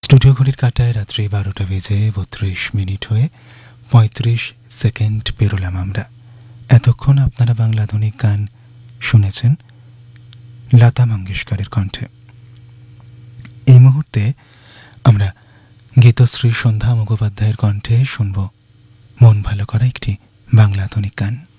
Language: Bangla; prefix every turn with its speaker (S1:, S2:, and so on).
S1: স্টুডিও ঘড়ির কাঁটায় রাত্রি 12টা বেজে 32 মিনিট হয়ে 35 সেকেন্ড পেরোলাম আমরা। এতক্ষণ আপনারা বাংলা আধুনিক গান শুনেছেন লতা মঙ্গেশকরের কণ্ঠে। এই মুহূর্তে আমরা গীতশ্রী সন্ধ্যা মুখোপাধ্যায়ের কণ্ঠে শুনব মন ভালো করা একটি বাংলা আধুনিক গান।